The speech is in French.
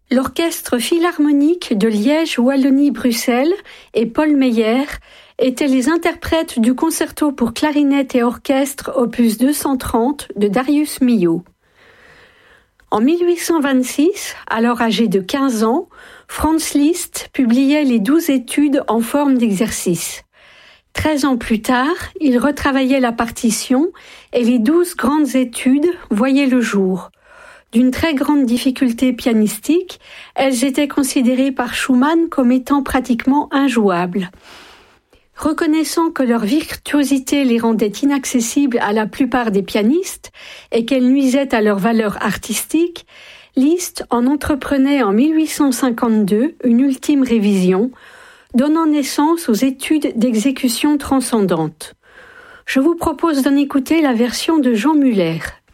L'Orchestre philharmonique de Liège-Wallonie-Bruxelles et Paul Meyer étaient les interprètes du concerto pour clarinette et orchestre opus 230 de Darius Milhaud. En 1826, alors âgé de 15 ans, Franz Liszt publiait les 12 études en forme d'exercice. 13 ans plus tard, il retravaillait la partition et les 12 grandes études voyaient le jour. D'une très grande difficulté pianistique, elles étaient considérées par Schumann comme étant pratiquement injouables. Reconnaissant que leur virtuosité les rendait inaccessibles à la plupart des pianistes et qu'elles nuisaient à leur valeur artistique, Liszt en entreprenait en 1852 une ultime révision, donnant naissance aux études d'exécution transcendante. Je vous propose d'en écouter la version de Jean Muller.